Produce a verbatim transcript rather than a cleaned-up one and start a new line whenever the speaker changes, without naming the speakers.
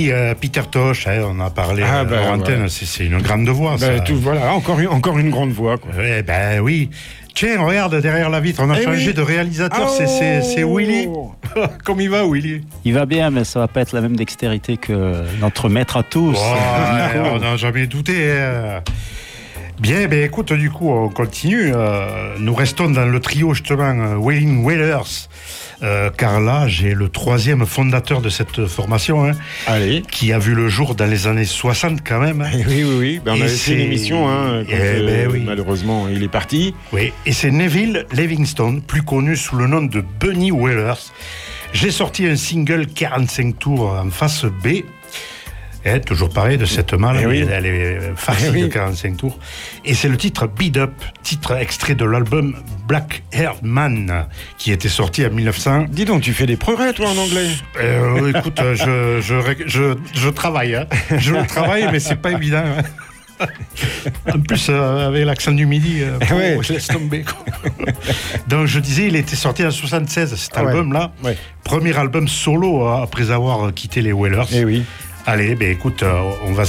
puis euh, Peter Tosh, hein, on a parlé
ah,
euh,
ben,
en antenne,
ouais.
c'est, c'est une grande voix.
Ben,
ça.
tout, voilà, encore une, encore une grande voix. Quoi.
Eh ben oui. Tiens, regarde derrière la vitre, on a
Eh
changé
oui.
de réalisateur,
Oh
c'est, c'est, c'est Willy. Comment il va, Willy?
Il va bien, mais ça va pas être la même dextérité que notre maître à tous.
Oh, on n'a jamais douté. Hein. Bien, ben écoute, du coup, on continue. Euh, nous restons dans le trio, justement, euh, Wailing Wailers. Euh, car là, j'ai le troisième fondateur de cette formation, hein,
Allez.
qui a vu le jour dans les années soixante, quand même. Hein.
Eh oui, oui, oui. Ben, on
Et
avait fait une
c'est-
émission, hein, quand,
Eh ben
euh,
oui.
malheureusement, il est parti.
Oui, et c'est Neville Livingstone, plus connu sous le nom de Bunny Wailers. J'ai sorti un single quarante-cinq tours en face B. Eh, toujours pareil de cette malle,
Eh
mais
oui.
elle est farcie
Eh oui.
de quarante-cinq tours. Et c'est le titre Beat Up, titre extrait de l'album Black Haired Man, qui était sorti en mille neuf cents.
Dis donc, tu fais des progrès, toi, en anglais.
Euh, écoute, je, je, je, je travaille, hein. Je travaille, mais c'est pas évident. Hein. En plus, euh, avec l'accent du midi, euh,
Eh ouais.
oh, je laisse tomber. Quoi. Donc, je disais, il était sorti en soixante-seize, cet
Ah ouais.
album-là.
Ouais.
Premier album solo, euh, après avoir quitté les Wailers.
Eh oui.
Allez, ben écoute, euh, on va